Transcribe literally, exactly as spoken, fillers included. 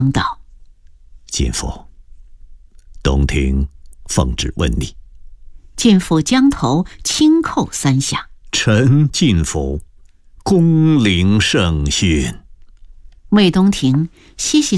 道：“ 晋府，东庭奉旨问你。” 晋府将头轻叩三下：“ 臣晋府，恭领圣训。” 魏东庭悉悉